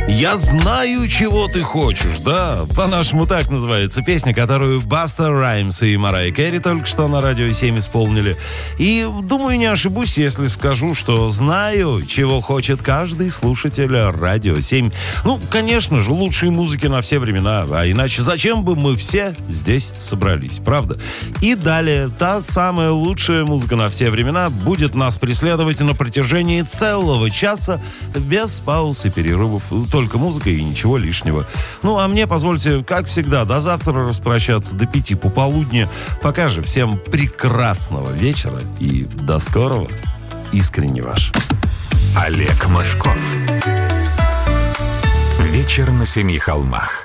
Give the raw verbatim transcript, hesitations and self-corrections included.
Я знаю, чего ты хочешь, да? По-нашему так называется песня, которую Баста Раймс и Марайя Кэрри только что на Радио семь исполнили. И думаю, не ошибусь, если скажу, что знаю, чего хочет каждый слушатель Радио семь. Ну, конечно же, лучшей музыки на все времена, а иначе зачем бы мы все здесь собрались, правда? И далее, та самая лучшая музыка на все времена будет нас преследовать на протяжении целого часа без пауз и перерывов. Только музыка и ничего лишнего. Ну, а мне позвольте, как всегда, до завтра распрощаться, до пяти пополудни. Пока же всем прекрасного вечера и до скорого. Искренне ваш. Олег Мошков. Вечер на семи холмах.